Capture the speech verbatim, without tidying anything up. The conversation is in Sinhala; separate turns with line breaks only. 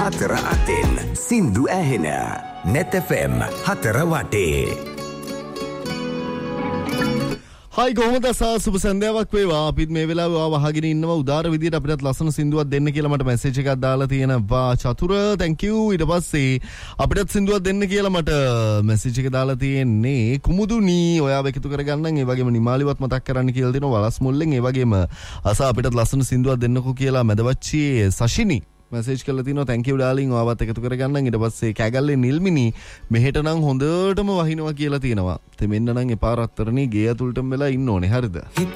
හතර අතින් සින්දු ඇහෙන net F M හතර වටේ.
හයි කොහොමද අසා සුබ සන්ධ්‍යාවක් වේවා. අපිත් මේ වෙලාවේ ආව අහගෙන ඉන්නවා උදාර විදියට අපිටත් ලස්සන සින්දුවක් දෙන්න කියලා මට මැසේජ් එකක් දාලා තියෙනවා චතුර thank you. ඊට පස්සේ අපිටත් සින්දුවක් දෙන්න කියලා මට මැසේජ් එක දාලා තියෙන්නේ කුමුදුනි. ඔයාව එකතු කරගන්නම්. ඒ වගේම නිමාලිවත් මතක් කරන්න කියලා දෙනවා වලස් මුල්ලෙන්. ඒ වගේම අසා අපිටත් ලස්සන සින්දුවක් දෙන්නකෝ කියලා මැදවච්චි සෂිනි මැසේජ් කරලා තිනවා thank you darling. ඔයාවත් එකතු කරගන්නම්. ඊට පස්සේ කැගල්ලේ නිල්මිනි මෙහෙට නම් හොඳටම වහිනවා කියලා තියෙනවා. ඉතින් මෙන්න නම් එපා රත්තරනේ ගේ ඇතුළටම වෙලා ඉන්න ඕනේ. හරිද?